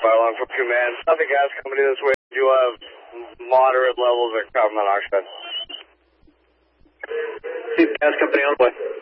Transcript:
Along for command. Nothing gas company this way. You have moderate levels of carbon monoxide. See gas company on the way.